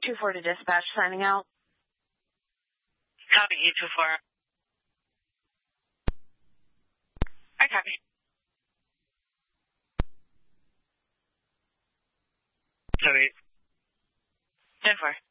824 to dispatch, signing out. Copy, 824. I copy. Copy. 10-4.